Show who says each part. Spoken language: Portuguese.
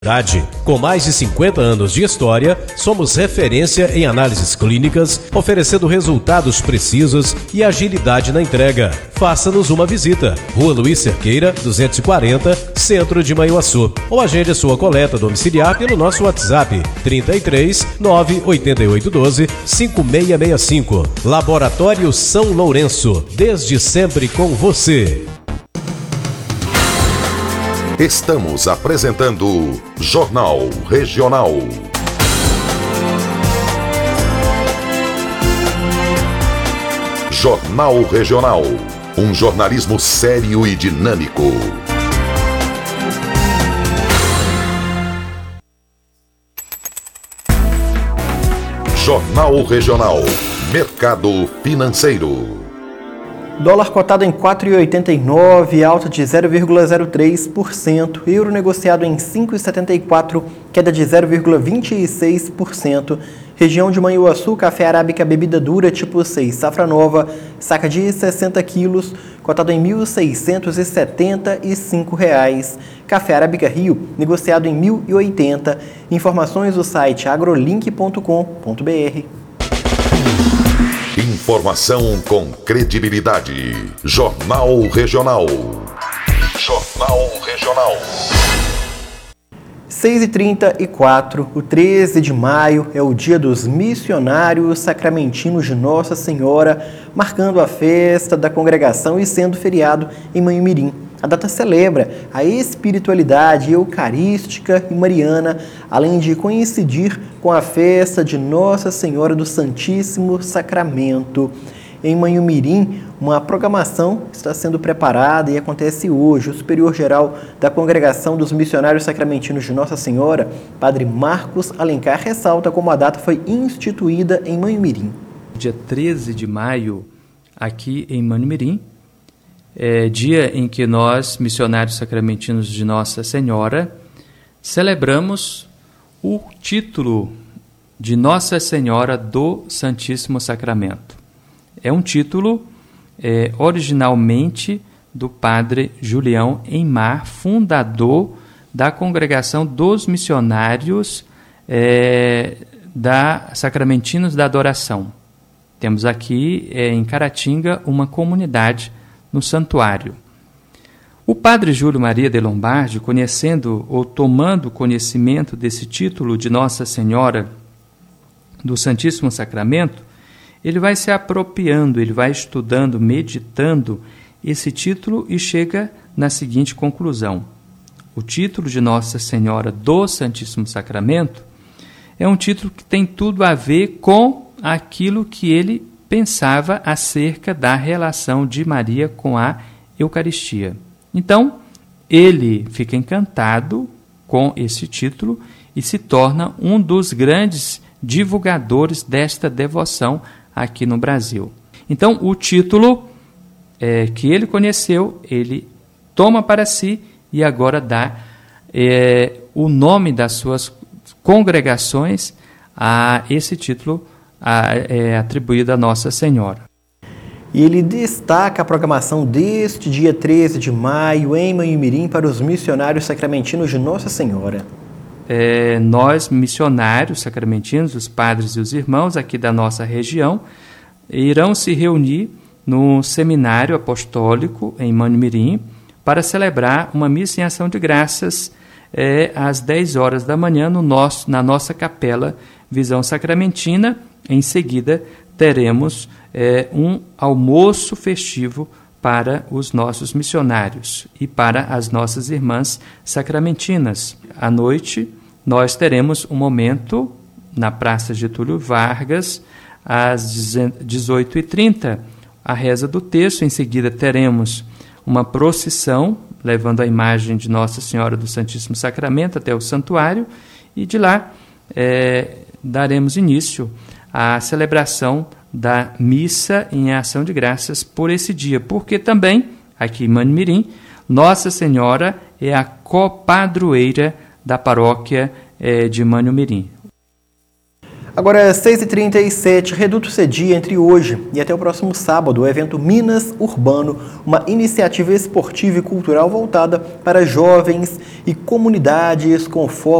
Speaker 1: Com mais de 50 anos de história, somos referência em análises clínicas, oferecendo resultados precisos e agilidade na entrega. Faça-nos uma visita. Rua Luiz Cerqueira, 240, Centro de Manhuaçu. Ou agende sua coleta domiciliar pelo nosso WhatsApp 33 98812 5665. Laboratório São Lourenço, desde sempre com você.
Speaker 2: Estamos apresentando Jornal Regional. Jornal Regional. Um jornalismo sério e dinâmico. Jornal Regional. Mercado financeiro.
Speaker 3: Dólar cotado em 4,89, alta de 0,03%. Euro negociado em 5,74, queda de 0,26%. Região de Manhuaçu, café arábica bebida dura tipo 6, safra nova, saca de 60 quilos, cotado em R$ 1.675. Café arábica Rio, negociado em 1.080. Informações do site agrolink.com.br.
Speaker 2: Informação com credibilidade. Jornal Regional. Jornal Regional.
Speaker 3: 6h34, o 13 de maio é o dia dos missionários sacramentinos de Nossa Senhora, marcando a festa da congregação e sendo feriado em Manhumirim. A data celebra a espiritualidade eucarística e mariana, além de coincidir com a festa de Nossa Senhora do Santíssimo Sacramento. Em Manhumirim, uma programação está sendo preparada e acontece hoje. O superior-geral da Congregação dos Missionários Sacramentinos de Nossa Senhora, Padre Marcos Alencar, ressalta como a data foi instituída em Manhumirim.
Speaker 4: Dia 13 de maio, aqui em Manhumirim, é dia em que nós, missionários sacramentinos de Nossa Senhora, celebramos o título de Nossa Senhora do Santíssimo Sacramento. É um título originalmente do Padre Julião Eimar, fundador da Congregação dos Missionários Sacramentinos da Adoração. Temos aqui em Caratinga uma comunidade no santuário. O padre Júlio Maria de Lombardi, conhecendo ou tomando conhecimento desse título de Nossa Senhora do Santíssimo Sacramento, ele vai se apropriando, ele vai estudando, meditando esse título e chega na seguinte conclusão: o título de Nossa Senhora do Santíssimo Sacramento é um título que tem tudo a ver com aquilo que ele pensava acerca da relação de Maria com a Eucaristia. Então, ele fica encantado com esse título e se torna um dos grandes divulgadores desta devoção aqui no Brasil. Então, o título que ele conheceu, ele toma para si e agora dá o nome das suas congregações a esse título atribuído a Nossa Senhora.
Speaker 3: E ele destaca a programação deste dia 13 de maio em Manhumirim para os missionários sacramentinos de Nossa Senhora.
Speaker 4: Nós, missionários sacramentinos, os padres e os irmãos aqui da nossa região, irão se reunir no seminário apostólico em Manhumirim para celebrar uma missa em ação de graças às 10 horas da manhã na nossa capela Visão Sacramentina. Em seguida, teremos um almoço festivo para os nossos missionários e para as nossas irmãs sacramentinas. À noite, nós teremos um momento na Praça Getúlio Vargas, às 18h30, a reza do terço. Em seguida, teremos uma procissão, levando a imagem de Nossa Senhora do Santíssimo Sacramento até o santuário, e de lá daremos início à celebração da missa em ação de graças por esse dia, porque também, aqui em Manhumirim, Nossa Senhora é a copadroeira da paróquia de Manhumirim.
Speaker 3: Agora, 6h37, Reduto cedia entre hoje e até o próximo sábado o evento Minas Urbano, uma iniciativa esportiva e cultural voltada para jovens e comunidades com foco